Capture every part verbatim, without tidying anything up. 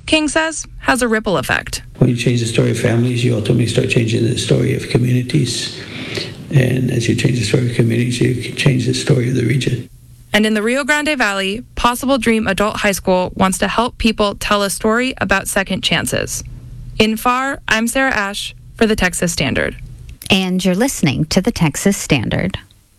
King says, has a ripple effect. When you change the story of families, you ultimately start changing the story of communities. And as you change the story of communities, you can change the story of the region. And in the Rio Grande Valley, Possible Dream Adult High School wants to help people tell a story about second chances. In F A R, I'm Sarah Ash for the Texas Standard. And you're listening to the Texas Standard.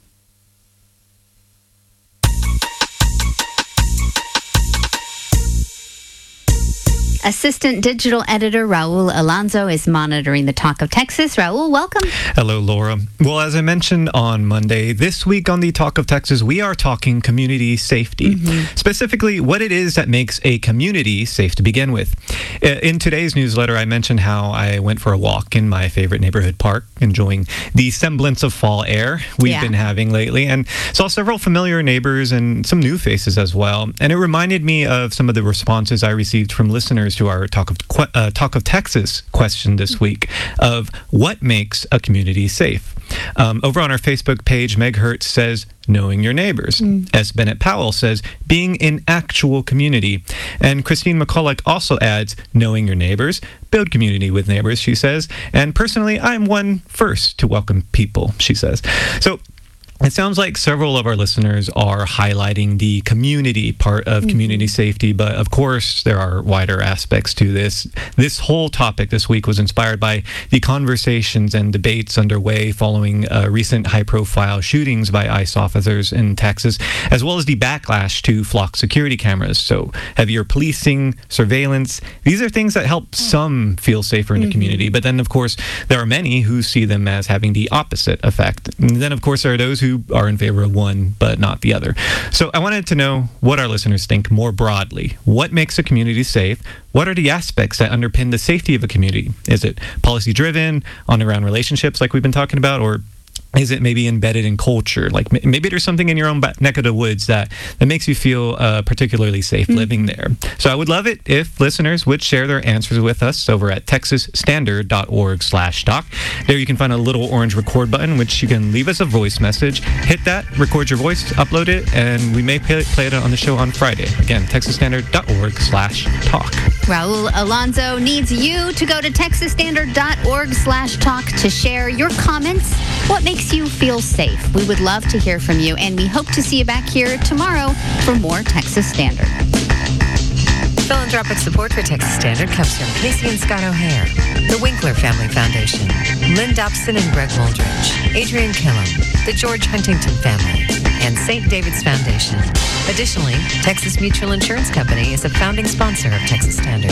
Assistant Digital Editor Raul Alonso is monitoring the Talk of Texas. Raul, welcome. Hello, Laura. Well, as I mentioned on Monday, this week on the Talk of Texas, we are talking community safety. Mm-hmm. Specifically, what it is that makes a community safe to begin with. In today's newsletter, I mentioned how I went for a walk in my favorite neighborhood park, enjoying the semblance of fall air we've yeah. been having lately, and saw several familiar neighbors and some new faces as well. And it reminded me of some of the responses I received from listeners to our Talk of uh, Talk of Texas question this week of what makes a community safe. Um, over on our Facebook page, Meg Hertz says, knowing your neighbors. Mm. S. Bennett Powell says, being in actual community. And Christine McCulloch also adds, knowing your neighbors, build community with neighbors, she says. And personally, I'm one first to welcome people, she says. So it sounds like several of our listeners are highlighting the community part of mm-hmm. community safety, but of course there are wider aspects to this. This whole topic this week was inspired by the conversations and debates underway following uh, recent high-profile shootings by ICE officers in Texas, as well as the backlash to flock security cameras. So heavier policing, surveillance, these are things that help some feel safer in the mm-hmm. community, but then of course there are many who see them as having the opposite effect. And then of course there are those who are in favor of one but not the other. So I wanted to know what our listeners think more broadly. What makes a community safe? What are the aspects that underpin the safety of a community? Is it policy driven, on around relationships like we've been talking about, or is it maybe embedded in culture? Like maybe there's something in your own neck of the woods that, that makes you feel uh, particularly safe mm-hmm. living there. So I would love it if listeners would share their answers with us over at texas standard dot org slash talk. There you can find a little orange record button, which you can leave us a voice message. Hit that, record your voice, upload it, and we may play, play it on the show on Friday. Again, texas standard dot org slash talk. Raul Alonso needs you to go to texas standard dot org slash talk to share your comments. What makes you feel safe? We would love to hear from you, and we hope to see you back here tomorrow for more Texas Standard. Philanthropic support for Texas Standard comes from Casey and Scott O'Hare, the Winkler Family Foundation, Lynn Dobson and Greg Wooldridge, Adrian Killam, the George Huntington family, and Saint David's Foundation. Additionally, Texas Mutual Insurance Company is a founding sponsor of Texas Standard.